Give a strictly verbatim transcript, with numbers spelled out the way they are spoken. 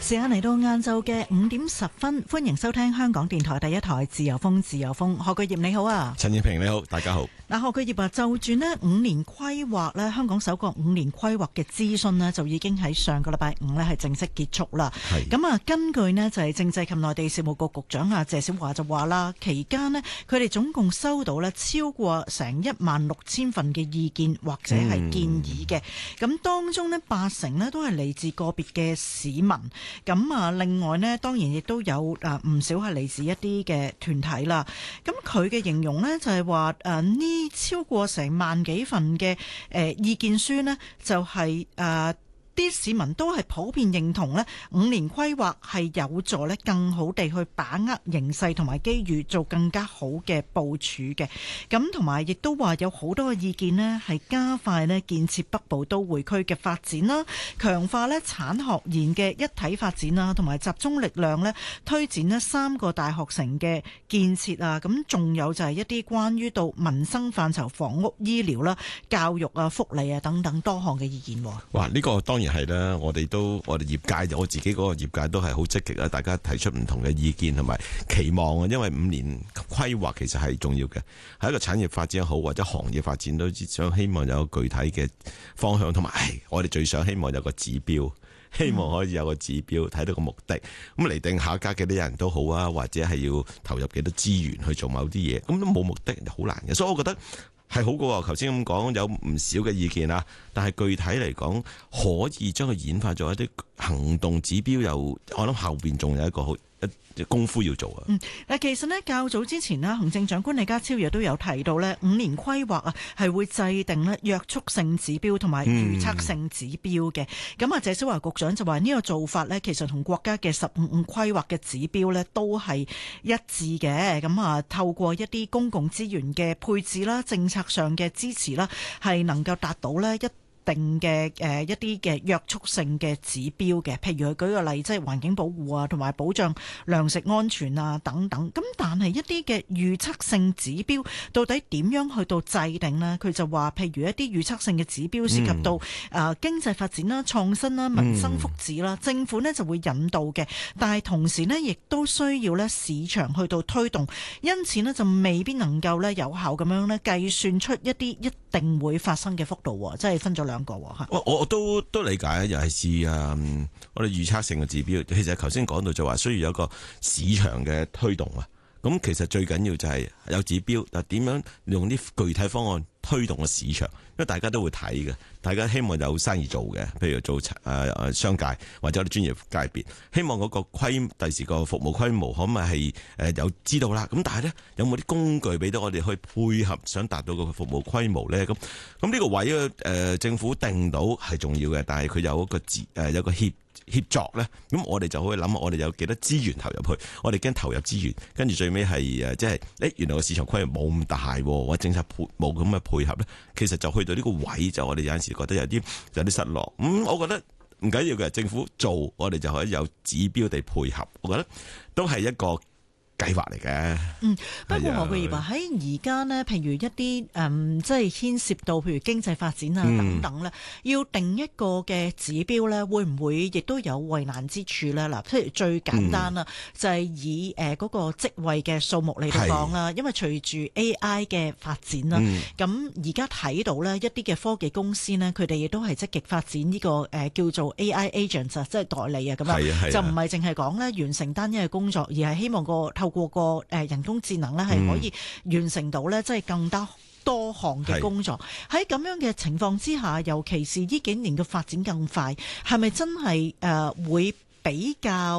時間嚟到晏晝嘅五點十分，歡迎收聽香港電台第一台自由風。自由風，何巨業你好啊， 陳燕平你好，大家好。 嗱，何巨業啊，就住呢五年規劃呢，香港首個五年規劃嘅諮詢呢，就已經喺上個禮拜五呢係正式結束啦。係咁啊，根據呢就係政制及內地事務局局長啊謝小華就話啦，期間呢，佢哋總共收到呢超過成一萬六千份嘅意見或者係建議嘅，咁、嗯、當中呢，八成呢都係嚟自個別嘅市民。咁啊，另外呢，當然亦都有啊唔少係嚟自一啲嘅團體啦。咁佢嘅形容呢，就係話誒呢超過成萬幾份嘅誒意見書呢，就係誒啲市民都係普遍認同呢五年規劃係有助呢更好地去把握形勢同埋機遇，做更加好嘅部署嘅。咁同埋亦都話有好多嘅意見呢係加快呢建設北部都會區嘅發展啦，強化呢產學研嘅一體發展啦，同埋集中力量呢推展呢三個大學城嘅建設啊。咁仲有就係一啲關於到民生範疇、房屋、醫療啦、教育啊、福利啊等等多項嘅意見。 哇！呢、這個當然係啦，我哋都我哋業界，我自己嗰個業界都係好積極啦，大家提出唔同嘅意見同埋期望啊。因為五年規劃其實係重要嘅，係一個產業發展好或者行業發展都想希望有具體嘅方向，同埋我哋最想希望有個指標，希望可以有個指標睇到個目的，咁嚟定下加幾多人都好啊，或者係要投入幾多資源去做某啲嘢，咁都冇目的好難嘅，所以我覺得係好過。頭先咁講有唔少嘅意見啊，但係具體嚟講可以將佢演化做一啲行動指標，又我諗後邊仲有一個好一功夫要做啊。嗯， 嗱，其實呢，較早之前呢，行政長官李家超亦都有提到呢，五年規劃啊係會制定呢約束性指標同埋預測性指標嘅。咁啊、嗯，謝小華局長就話呢個做法呢，其實同國家嘅十五五規劃嘅指標呢都係一致嘅。咁啊，透過一啲公共資源嘅配置啦、政策上嘅支持啦，係能夠達到呢一定嘅誒一啲嘅約束性嘅指標嘅，譬如佢舉個例，即係環境保護啊，同埋保障糧食安全啊等等。咁但係一啲嘅預測性指標到底點樣去到制定呢？佢就話，譬如一啲預測性嘅指標涉及到誒、嗯呃、經濟發展啦、創新啦、民生福祉啦，嗯、政府呢就會引導嘅，但係同時呢亦都需要呢市場去到推動，因此呢就未必能夠呢有效咁樣呢計算出一啲一定會發生嘅幅度，即係分咗兩。 我我都都理解，尤其是啊，我哋預測性嘅指標，其實頭先講到就話需要有一個市場嘅推動啊。咁其實最緊要就係有指標，但點樣用啲具體方案推動個市場？因為大家都會睇嘅，大家希望有生意做嘅，譬如做誒誒商界或者我哋專業界別，希望嗰個規第時個服務規模可唔可以係誒有知道啦？咁但係咧有冇啲工具俾到我哋去配合，想達到個服務規模咧？咁咁呢個位誒、呃、政府定到係重要嘅，但係佢有一個自誒、呃、有個協。協作咧，咁我哋就可以諗，我哋有幾多資源投入去？我哋驚投入資源，跟住最尾係誒，即係誒，原來個市場規模冇咁大，或者政策配冇咁嘅配合咧，其實就去到呢個位，就我哋有陣時覺得有啲有啲失落。咁、嗯、我覺得唔緊要嘅，政府做，我哋就可以有指標地配合。我覺得都係一個計劃嚟嘅。嗯， 不過何巨業喺而家呢，譬如一啲誒、嗯，即係牽涉到譬如經濟發展啊等等咧，嗯、要定一個嘅指標咧，會唔會亦都有為難之處咧？嗱，譬如最簡單啦，嗯、就係以誒嗰個職位嘅數目嚟講啦，因為隨住 A I 嘅發展啦，咁而家睇到咧一啲嘅科技公司呢，佢哋亦都係積極發展呢個誒叫做 A I agents 啊，即係代理啊咁樣，就唔係淨係講咧完成單一嘅工作，而係希望個透過個誒人工智能咧係可以完成到咧，即係更加多項嘅工作。喺咁樣嘅情況之下，尤其是呢幾年嘅發展更快，係咪真係誒會比較